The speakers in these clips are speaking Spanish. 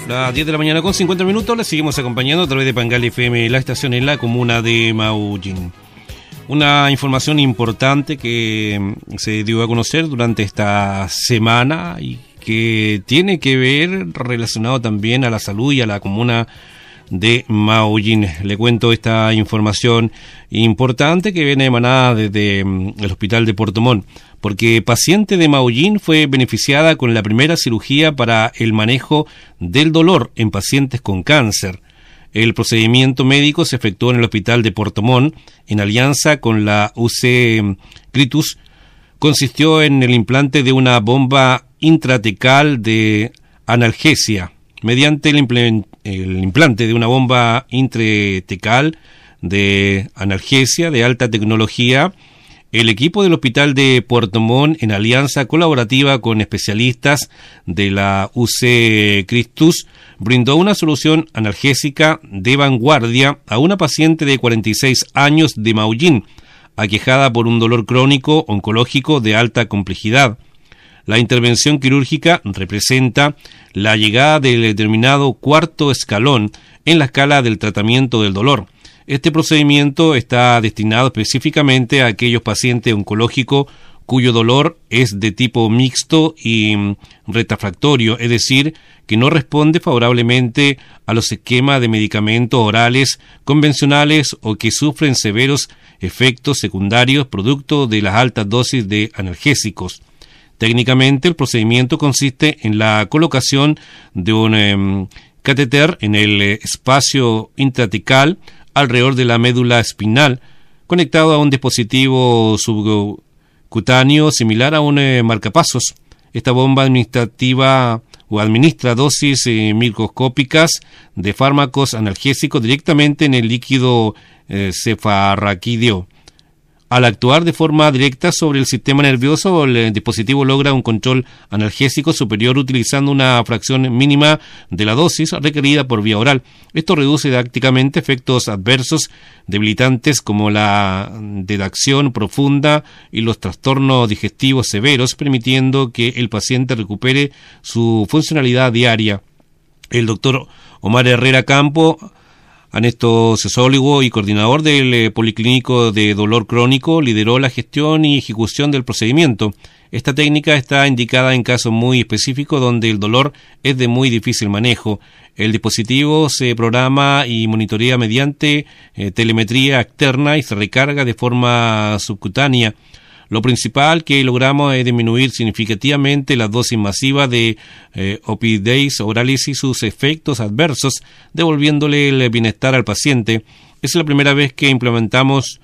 Las 10 de la mañana con 50 minutos, les seguimos acompañando a través de Pangali FM, la estación en la comuna de Maullín. Una información importante que se dio a conocer durante esta semana y que tiene que ver relacionado también a la salud y a la comuna de Maullín. Le cuento esta información importante que viene emanada desde el hospital de Puerto Montt, porque paciente de Maullín fue beneficiada con la primera cirugía para el manejo del dolor en pacientes con cáncer. El procedimiento médico se efectuó en el hospital de Puerto Montt en alianza con la UC Cristus. Consistió en el implante de una bomba intratecal de analgesia. Mediante el implante de una bomba intratecal de analgesia de alta tecnología, el equipo del Hospital de Puerto Montt, en alianza colaborativa con especialistas de la UC Cristus, brindó una solución analgésica de vanguardia a una paciente de 46 años de Maullín, aquejada por un dolor crónico oncológico de alta complejidad. La intervención quirúrgica representa la llegada del determinado cuarto escalón en la escala del tratamiento del dolor. Este procedimiento está destinado específicamente a aquellos pacientes oncológicos cuyo dolor es de tipo mixto y retrofractorio, es decir, que no responde favorablemente a los esquemas de medicamentos orales convencionales o que sufren severos efectos secundarios producto de las altas dosis de analgésicos. Técnicamente, el procedimiento consiste en la colocación de un catéter en el espacio intratecal alrededor de la médula espinal, conectado a un dispositivo subcutáneo similar a un marcapasos. Esta bomba administrativa o administra dosis microscópicas de fármacos analgésicos directamente en el líquido cefarraquídeo. Al actuar de forma directa sobre el sistema nervioso, el dispositivo logra un control analgésico superior utilizando una fracción mínima de la dosis requerida por vía oral. Esto reduce drásticamente efectos adversos debilitantes como la sedación profunda y los trastornos digestivos severos, permitiendo que el paciente recupere su funcionalidad diaria. El doctor Omar Herrera Campo, anestesiólogo y coordinador del Policlínico de Dolor Crónico, lideró la gestión y ejecución del procedimiento. Esta técnica está indicada en casos muy específicos donde el dolor es de muy difícil manejo. El dispositivo se programa y monitorea mediante telemetría externa y se recarga de forma subcutánea. Lo principal que logramos es disminuir significativamente las dosis masivas de opioides orales y sus efectos adversos, devolviéndole el bienestar al paciente. Es la primera vez que implantamos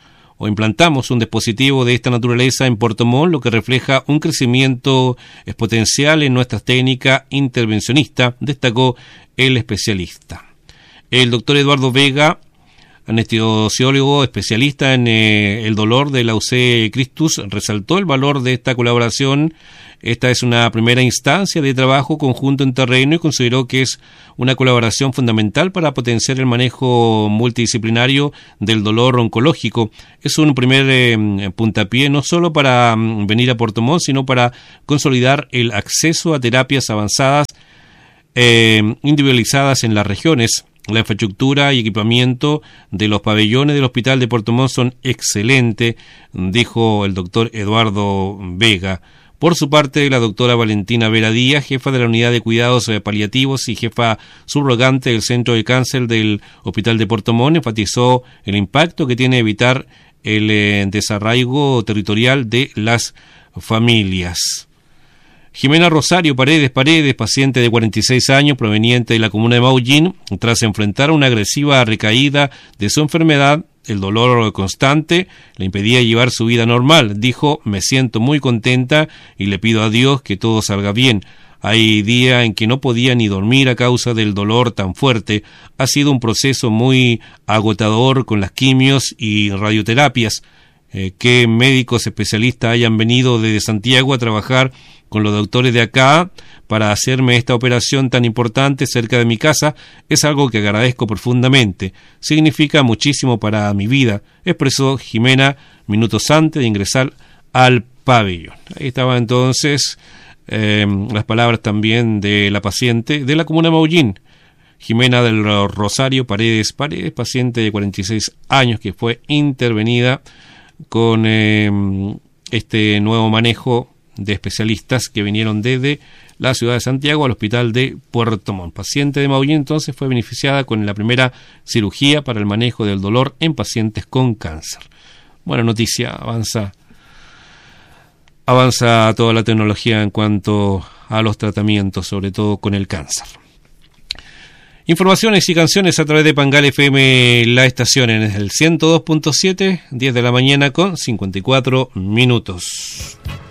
un dispositivo de esta naturaleza en Puerto Montt, lo que refleja un crecimiento exponencial en nuestras técnicas intervencionistas, destacó el especialista. El doctor Eduardo Vega, anestesiólogo especialista en el dolor de la UC Cristus, resaltó el valor de esta colaboración. Esta es una primera instancia de trabajo conjunto en terreno y consideró que es una colaboración fundamental para potenciar el manejo multidisciplinario del dolor oncológico. Es un primer puntapié no solo para venir a Puerto Montt, sino para consolidar el acceso a terapias avanzadas individualizadas en las regiones. La infraestructura y equipamiento de los pabellones del Hospital de Puerto Montt son excelentes, dijo el doctor Eduardo Vega. Por su parte, la doctora Valentina Vera Díaz, jefa de la Unidad de Cuidados Paliativos y jefa subrogante del Centro de Cáncer del Hospital de Puerto Montt, enfatizó el impacto que tiene evitar el desarraigo territorial de las familias. Jimena Rosario Paredes, paciente de 46 años, proveniente de la comuna de Maullín, tras enfrentar una agresiva recaída de su enfermedad, el dolor constante le impedía llevar su vida normal. Dijo: me siento muy contenta y le pido a Dios que todo salga bien. Hay días en que no podía ni dormir a causa del dolor tan fuerte. Ha sido un proceso muy agotador con las quimios y radioterapias. Que médicos especialistas hayan venido desde Santiago a trabajar con los doctores de acá para hacerme esta operación tan importante cerca de mi casa es algo que agradezco profundamente. Significa muchísimo para mi vida, expresó Jimena minutos antes de ingresar al pabellón. Ahí estaba entonces las palabras también de la paciente de la comuna de Maullín, Jimena del Rosario Paredes, paciente de 46 años que fue intervenida con este nuevo manejo de especialistas que vinieron desde la ciudad de Santiago al hospital de Puerto Montt. Paciente de Maullín entonces fue beneficiada con la primera cirugía para el manejo del dolor en pacientes con cáncer. Buena noticia, avanza toda la tecnología en cuanto a los tratamientos, sobre todo con el cáncer. Informaciones y canciones a través de Pangal FM, la estación en el 102.7, 10 de la mañana con 54 minutos.